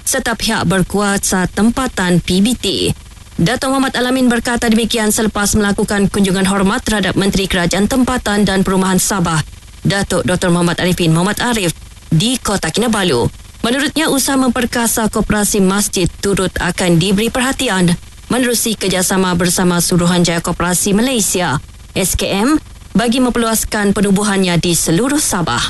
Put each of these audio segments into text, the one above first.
serta pihak berkuasa tempatan PBT. Dato' Muhammad Alamin berkata demikian selepas melakukan kunjungan hormat terhadap Menteri Kerajaan Tempatan dan Perumahan Sabah, Datuk Dr. Muhammad Arifin Muhammad Arif di Kota Kinabalu. Menurutnya, usaha memperkasa koperasi masjid turut akan diberi perhatian menerusi kerjasama bersama Suruhanjaya Koperasi Malaysia SKM bagi memperluaskan penubuhannya di seluruh Sabah.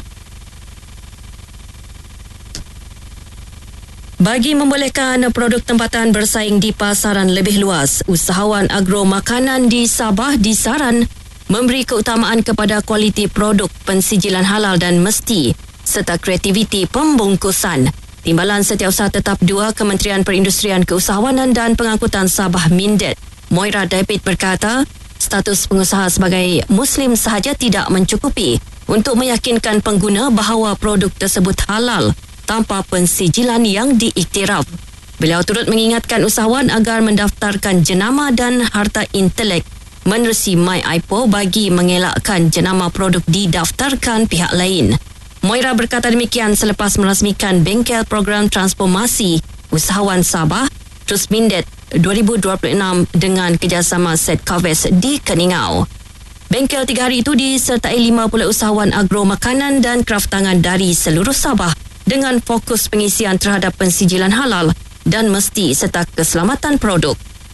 Bagi membolehkan produk tempatan bersaing di pasaran lebih luas, usahawan agro makanan di Sabah disaran memberi keutamaan kepada kualiti produk pensijilan halal dan mesti serta kreativiti pembungkusan. Timbalan Setiausaha Tetap 2 Kementerian Perindustrian Keusahawanan dan Pengangkutan Sabah Mindet, Moira David berkata, status pengusaha sebagai Muslim sahaja tidak mencukupi untuk meyakinkan pengguna bahawa produk tersebut halal tanpa pensijilan yang diiktiraf. Beliau turut mengingatkan usahawan agar mendaftarkan jenama dan harta intelek menerusi MyIPO bagi mengelakkan jenama produk didaftarkan pihak lain. Moira berkata demikian selepas merasmikan bengkel program transformasi usahawan Sabah Terus Mindet 2026 dengan kerjasama Setcaves di Keningau. Bengkel 3 hari itu disertai 50 usahawan agro makanan dan kraftangan dari seluruh Sabah dengan fokus pengisian terhadap pensijilan halal dan mesti serta keselamatan produk.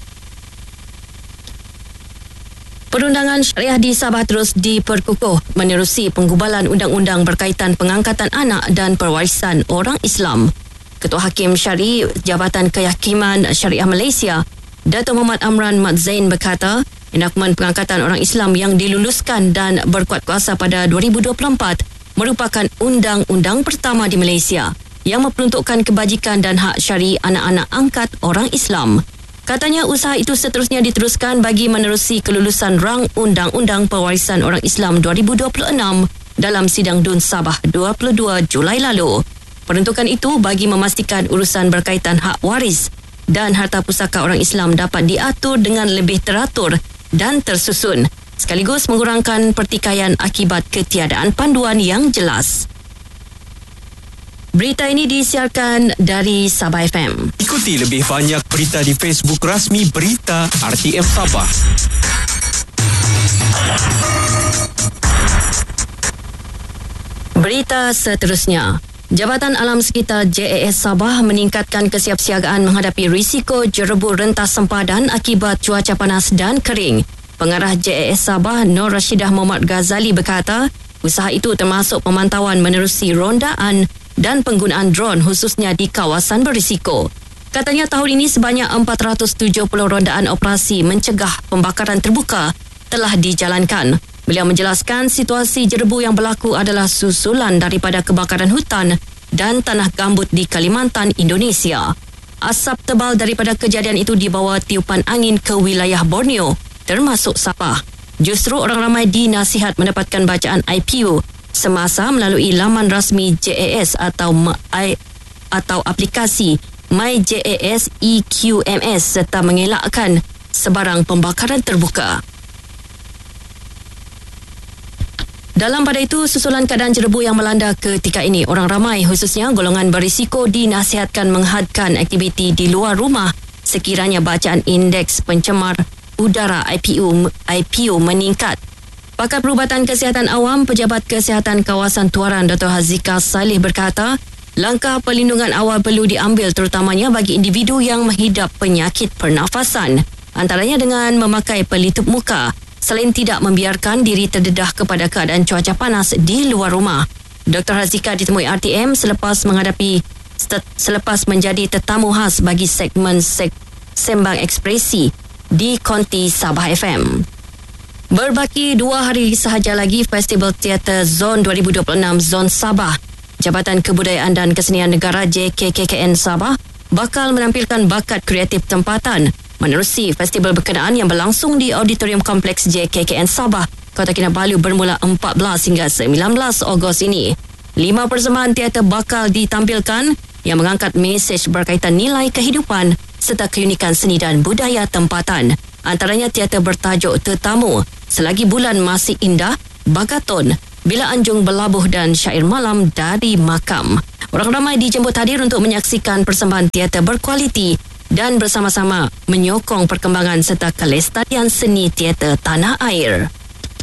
Perundangan syariah di Sabah terus diperkukuh menerusi penggubalan undang-undang berkaitan pengangkatan anak dan pewarisan orang Islam. Ketua Hakim Syari Jabatan Kehakiman Syariah Malaysia, Dato' Muhammad Amran Mat Zain berkata, enakmen pengangkatan orang Islam yang diluluskan dan berkuat kuasa pada 2024 merupakan undang-undang pertama di Malaysia yang memperuntukkan kebajikan dan hak syari anak-anak angkat orang Islam. Katanya usaha itu seterusnya diteruskan bagi menerusi kelulusan rang Undang-Undang Pewarisan Orang Islam 2026 dalam Sidang DUN Sabah 22 Julai lalu. Peruntukan itu bagi memastikan urusan berkaitan hak waris dan harta pusaka orang Islam dapat diatur dengan lebih teratur dan tersusun, sekaligus mengurangkan pertikaian akibat ketiadaan panduan yang jelas. Berita ini disiarkan dari Sabah FM. Ikuti lebih banyak berita di Facebook rasmi Berita RTM Sabah. Berita seterusnya. Jabatan Alam Sekitar JAS Sabah meningkatkan kesiapsiagaan menghadapi risiko jerebu rentas sempadan akibat cuaca panas dan kering. Pengarah JAS Sabah Nur Rashidah Muhammad Ghazali berkata, usaha itu termasuk pemantauan menerusi rondaan dan penggunaan drone khususnya di kawasan berisiko. Katanya tahun ini sebanyak 470 rondaan operasi mencegah pembakaran terbuka telah dijalankan. Beliau menjelaskan situasi jerebu yang berlaku adalah susulan daripada kebakaran hutan dan tanah gambut di Kalimantan, Indonesia. Asap tebal daripada kejadian itu dibawa tiupan angin ke wilayah Borneo termasuk Sabah. Justru orang ramai dinasihat mendapatkan bacaan IPU semasa melalui laman rasmi JAS atau aplikasi MyJAS EQMS serta mengelakkan sebarang pembakaran terbuka. Dalam pada itu, susulan keadaan jerebu yang melanda ketika ini, orang ramai khususnya golongan berisiko dinasihatkan menghadkan aktiviti di luar rumah sekiranya bacaan indeks pencemar udara IPU meningkat. Pakar Perubatan Kesihatan Awam Pejabat Kesihatan Kawasan Tuaran Dr. Hazika Salih berkata, langkah perlindungan awal perlu diambil terutamanya bagi individu yang menghidap penyakit pernafasan, antaranya dengan memakai pelitup muka, selain tidak membiarkan diri terdedah kepada keadaan cuaca panas di luar rumah. Dr. Hazika ditemui RTM selepas menjadi tetamu khas bagi segmen Sembang Ekspresi di Konti Sabah FM. Berbaki 2 hari sahaja lagi Festival Teater Zon 2026 Zon Sabah, Jabatan Kebudayaan dan Kesenian Negara JKKKN Sabah bakal menampilkan bakat kreatif tempatan menerusi festival berkenaan yang berlangsung di Auditorium Kompleks JKKN Sabah, Kota Kinabalu bermula 14 hingga 19 Ogos ini. 5 persembahan teater bakal ditampilkan yang mengangkat mesej berkaitan nilai kehidupan serta keunikan seni dan budaya tempatan. Antaranya teater bertajuk Tetamu, Selagi Bulan Masih Indah, Bagaton, Bila Anjung Berlabuh dan Syair Malam dari Makam. Orang ramai dijemput hadir untuk menyaksikan persembahan teater berkualiti dan bersama-sama menyokong perkembangan serta kelestarian seni teater tanah air.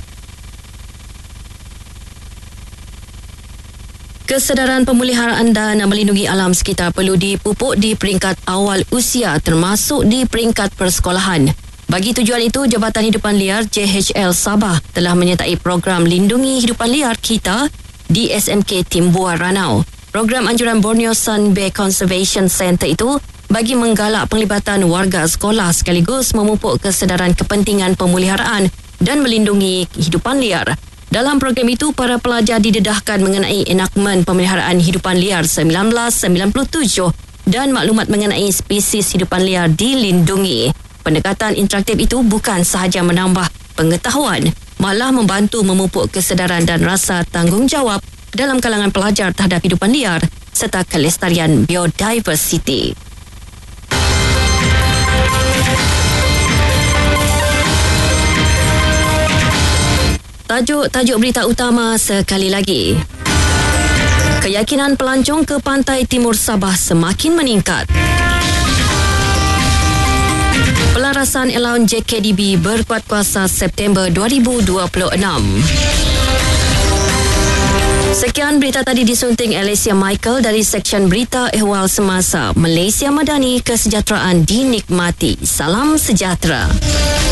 Kesedaran pemeliharaan dan melindungi alam sekitar perlu dipupuk di peringkat awal usia termasuk di peringkat persekolahan. Bagi tujuan itu, Jabatan Hidupan Liar JHL Sabah telah menyertai program Lindungi Hidupan Liar Kita di SMK Timbuar Ranau. Program anjuran Borneo Sun Bay Conservation Centre itu bagi menggalak penglibatan warga sekolah sekaligus memupuk kesedaran kepentingan pemeliharaan dan melindungi hidupan liar. Dalam program itu, para pelajar didedahkan mengenai enakmen pemeliharaan hidupan liar 1997 dan maklumat mengenai spesies hidupan liar dilindungi. Pendekatan interaktif itu bukan sahaja menambah pengetahuan, malah membantu memupuk kesedaran dan rasa tanggungjawab dalam kalangan pelajar terhadap hidupan liar serta kelestarian biodiversiti. Tajuk berita utama sekali lagi. Keyakinan pelancong ke pantai timur Sabah semakin meningkat. Pelarasan allowance JKDB berkuat kuasa September 2026. Sekian berita tadi disunting Alicia Michael dari Seksyen Berita Ehwal Semasa. Malaysia Madani, kesejahteraan dinikmati. Salam sejahtera.